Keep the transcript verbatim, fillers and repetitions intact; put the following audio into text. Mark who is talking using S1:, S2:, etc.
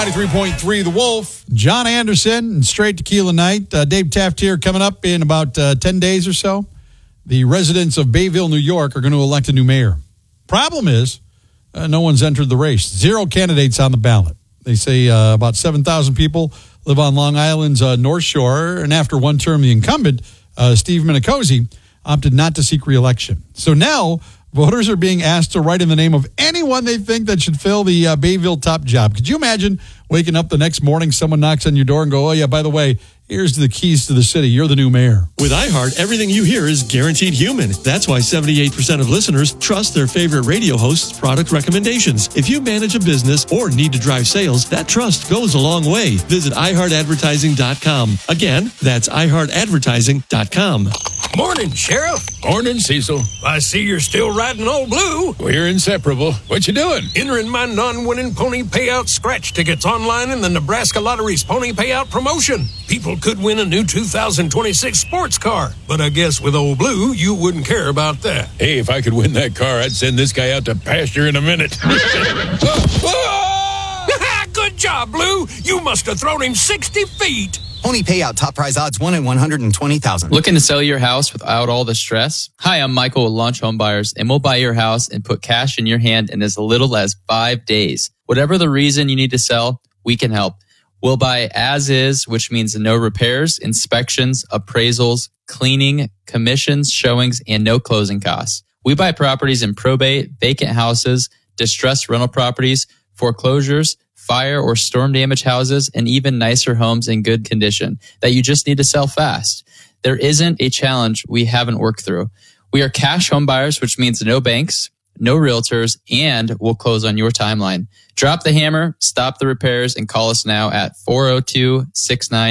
S1: ninety-three point three The Wolf, John Anderson, and Straight Tequila Night. Uh, Dave Taft here coming up in about uh, ten days or so. The residents of Bayville, New York are going to elect a new mayor. Problem is, uh, no one's entered the race. Zero candidates on the ballot. They say uh, about seven thousand people live on Long Island's uh, North Shore, and after one term, the incumbent, uh, Steve Minicozzi, opted not to seek re-election. So now, voters are being asked to write in the name of anyone they think that should fill the uh, Bayville top job. Could you imagine waking up the next morning, someone knocks on your door and go, oh, yeah, by the way, here's the keys to the city. You're the new mayor.
S2: With iHeart, everything you hear is guaranteed human. That's why seventy-eight percent of listeners trust their favorite radio host's product recommendations. If you manage a business or need to drive sales, that trust goes a long way. Visit i heart advertising dot com. Again, that's i heart advertising dot com.
S3: Morning, Sheriff.
S4: Morning, Cecil.
S3: I see you're still riding Old Blue.
S4: We're inseparable. What you doing?
S3: Entering my non-winning pony payout scratch tickets online in the Nebraska Lottery's pony payout promotion. People could win a new two thousand twenty-six sports car, but I guess with Old Blue, you wouldn't care about that.
S4: Hey, if I could win that car, I'd send this guy out to pasture in a minute.
S3: Good job, Blue. You must have thrown him sixty feet.
S5: Pony payout top prize odds one in one hundred twenty thousand.
S6: Looking to sell your house without all the stress? Hi, I'm Michael with Launch Home Buyers, and we'll buy your house and put cash in your hand in as little as five days. Whatever the reason you need to sell, we can help. We'll buy as is, which means no repairs, inspections, appraisals, cleaning, commissions, showings, and no closing costs. We buy properties in probate, vacant houses, distressed rental properties, foreclosures, fire or storm damaged houses, and even nicer homes in good condition that you just need to sell fast. There isn't a challenge we haven't worked through. We are cash home buyers, which means no banks, no realtors, and we'll close on your timeline. Drop the hammer, stop the repairs, and call us now at four oh two, six nine